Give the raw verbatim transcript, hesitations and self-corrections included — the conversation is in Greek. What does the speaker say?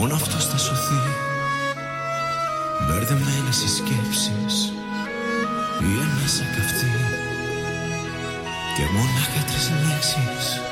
μόνο αυτός θα σωθεί. Μπερδεμένες οι σκέψεις, η ανάσα καυτή και μονάχα τρεις λέξεις